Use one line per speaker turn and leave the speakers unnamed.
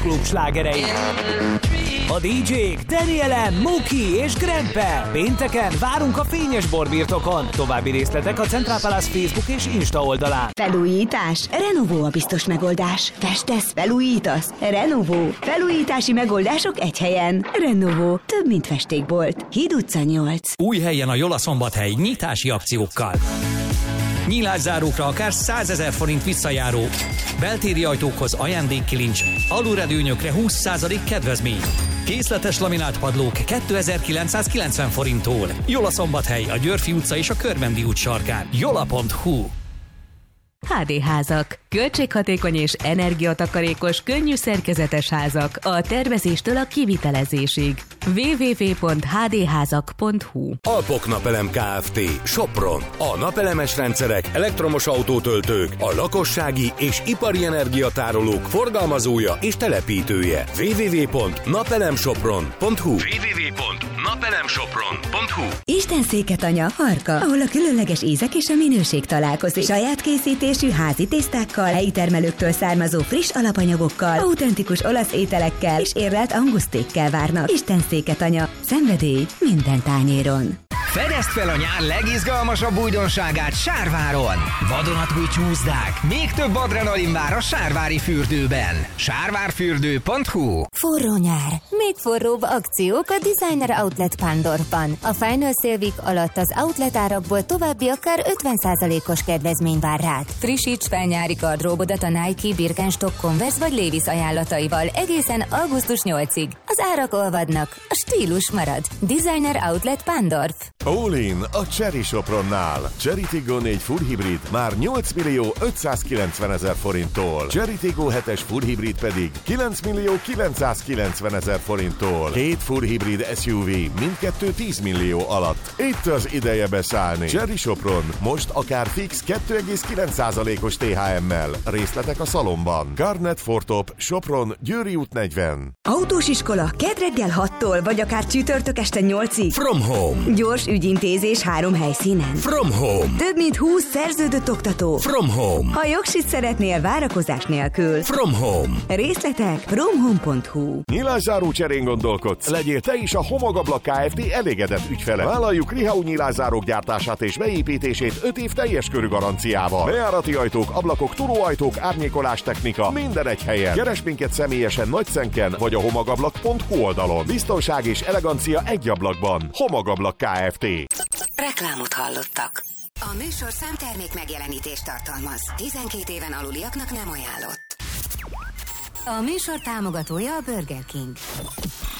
klub slágerei. A DJ-k Daniel M, Muki és Grempe. Pénteken várunk a Fényes Borbirtokon. További részletek a Central Palace Facebook és Insta oldalán.
Felújítás? Renovó a biztos megoldás. Festesz? Felújítasz? Renovó. Felújítási megoldások egy helyen. Renovó. Több, mint festékbolt. Híd utca 8.
Új helyen a Jola Szombathely nyitási akciókkal. Nyílászárókra akár 100 000 forint visszajáró. Beltéri ajtókhoz ajándékkilincs. Alulredőnyökre 20% kedvezmény. Készletes laminált padlók 2990 forinttól. Jola Szombathely, a Györfi utca és a Körmendi út sarkán. jola.hu.
HD házak. Költséghatékony és energiatakarékos, könnyű szerkezetes házak a tervezéstől a kivitelezésig. www.hdházak.hu.
Alpok Napelem Kft. Sopron. A napelemes rendszerek, elektromos autótöltők, a lakossági és ipari energiatárolók forgalmazója és telepítője. www.napelemsopron.hu. www.napelemsopron.hu.
Istenszéket anya, Harka, ahol a különleges ízek és a minőség találkozik. Saját készítésű házi tésztákkal, helyi termelőktől származó friss alapanyagokkal, autentikus olasz ételekkel és érlelt angusztékkel várnak. Istenszéket anya, szenvedély minden tányéron.
Fedezd fel a nyár legizgalmasabb újdonságát Sárváron! Vadonatúj csúszdák, még több adrenalin vár a Sárvári fürdőben. Sárvárfürdő.hu.
Forró nyár. Még forróbb akciók a Designer Outlet Pándorfban. A Final Sale Week alatt az outlet árakból további akár 50%-os kedvezmény vár rád. Frissíts fel nyári gardróbodat a Nike, Birkenstock, Converse vagy Levi's ajánlataival egészen augusztus 8-ig. Az árak olvadnak, a stílus marad. Designer Outlet Pándorf.
All in a Chery Sopronnál. Chery Tiggo 4 full hibrid már 8 millió 590 000 forinttól. Chery Tiggo 7-es full hibrid pedig 9 millió 990 000 forinttól. 2 full hibrid SUV mindkettő 10 millió alatt. Itt az ideje beszállni. Chery Sopron most akár fix 2,9%-os THM-mel. Részletek a szalomban. Garnet Fortop, Sopron, Győri út 40.
Autós iskola, kedd reggel 6-tól, vagy akár csütörtök este 8-ig.
From Home.
Gyors ügyintézés 3 helyszínen.
From Home.
Több mint 20 szerződött oktató.
From Home.
Ha jogsit szeretnél várakozás nélkül.
From Home.
Részletek fromhome.hu.
Nyílászáró cserén gondolkodsz? Legyél te is a Homogablak Kft. Elégedett ügyfele. Vállaljuk Rihau nyílászárók gyártását és beépítését 5 év teljes körű garanciával. Bejárati ajtók, ablakok, turóajtók, árnyékolás technika, minden egy helyen. Keresd minket személyesen Nagyszenken vagy a homogablak.hu oldalon. Biztonság és elegancia egy ablakban. Homogablak Kft.
Reklámot hallottak. A műsor számtermék megjelenítést tartalmaz. 12 éven aluliaknak nem ajánlott. A műsor támogatója a Burger King.